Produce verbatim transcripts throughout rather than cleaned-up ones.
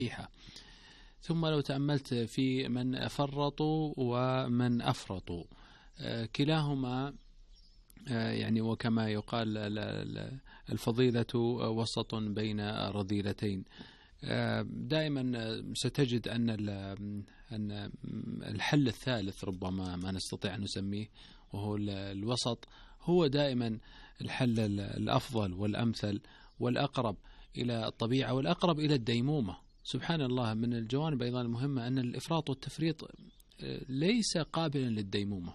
صحيحة. ثم لو تأملت في من فرطوا ومن أفرطوا، كلاهما يعني وكما يقال الفضيلة وسط بين رذيلتين. دائما ستجد أن أن الحل الثالث ربما ما نستطيع أن نسميه وهو الوسط، هو دائما الحل الأفضل والأمثل والأقرب إلى الطبيعة والأقرب إلى الديمومة. سبحان الله، من الجوانب أيضا المهمة أن الإفراط والتفريط ليس قابلا للديمومة.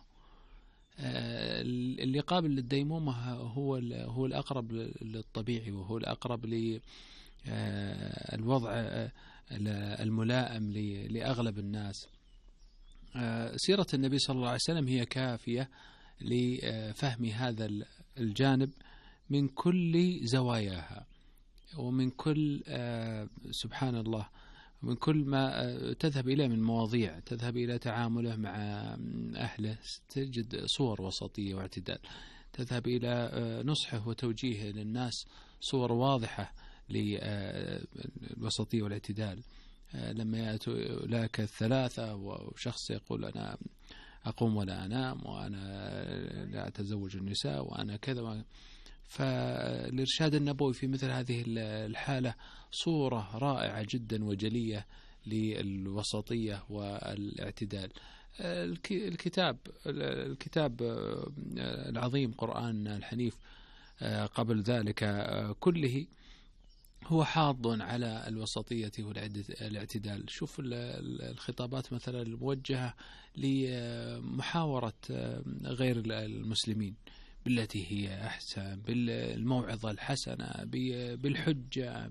اللي قابل للديمومة هو هو الأقرب للطبيعي، وهو الأقرب للوضع الملائم لأغلب الناس. سيرة النبي صلى الله عليه وسلم هي كافية لفهم هذا الجانب من كل زواياها، ومن كل سبحان الله من كل ما تذهب إليه من مواضيع، تذهب إلى تعامله مع أهله، تجد صور وسطية واعتدال، تذهب إلى نصحه وتوجيهه للناس، صور واضحة للوسطية والاعتدال. لما يأتوا لك الثلاثة وشخص يقول أنا أقوم ولا أنام، وأنا لا أتزوج النساء، وأنا كذا، فالإرشاد النبوي في مثل هذه الحالة صورة رائعة جدا وجلية للوسطية والاعتدال. الكتاب الكتاب العظيم قرآن الحنيف قبل ذلك كله هو حاض على الوسطية والاعتدال. شوف الخطابات مثلا الموجهة لمحاورة غير المسلمين بالتي هي أحسن، بالموعظة الحسنة، بالحجة،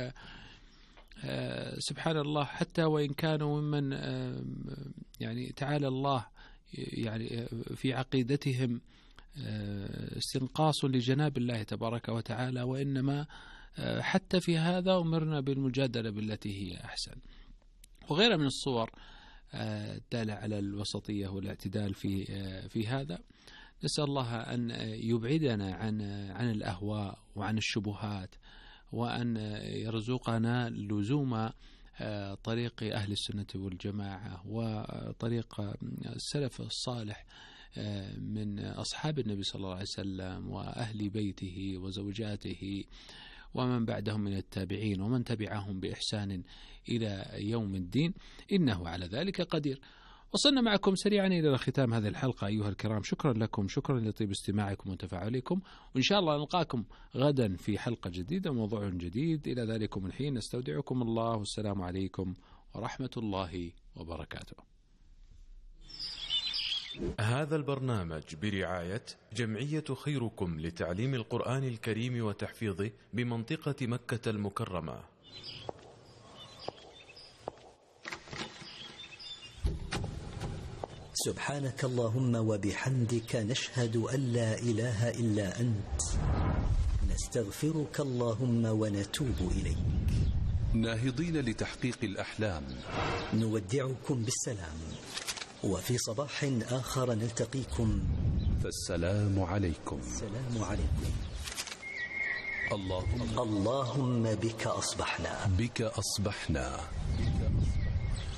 سبحان الله، حتى وإن كانوا ممن يعني تعالى الله يعني في عقيدتهم استنقاص لجناب الله تبارك وتعالى، وإنما حتى في هذا أمرنا بالمجادلة بالتي هي أحسن، وغيرها من الصور الدالة على الوسطية والاعتدال في في هذا. نسأل الله أن يبعدنا عن عن الأهواء وعن الشبهات، وأن يرزقنا لزوم طريق أهل السنة والجماعة وطريق السلف الصالح من أصحاب النبي صلى الله عليه وسلم وأهل بيته وزوجاته ومن بعدهم من التابعين ومن تبعهم بإحسان إلى يوم الدين، إنه على ذلك قدير. وصلنا معكم سريعا إلى ختام هذه الحلقة أيها الكرام، شكرا لكم، شكرا لطيب استماعكم وتفاعلكم، وإن شاء الله نلقاكم غدا في حلقة جديدة وموضوع جديد. إلى ذلكم الحين نستودعكم الله، والسلام عليكم ورحمة الله وبركاته. هذا البرنامج برعاية جمعية خيركم لتعليم القرآن الكريم وتحفيظه بمنطقة مكة المكرمة. سبحانك اللهم وبحمدك، نشهد أن لا إله إلا أنت، نستغفرك اللهم ونتوب إليك. ناهضين لتحقيق الأحلام، نودعكم بالسلام، وفي صباح آخر نلتقيكم، فالسلام عليكم. السلام عليكم. اللهم اللهم بك أصبحنا بك أصبحنا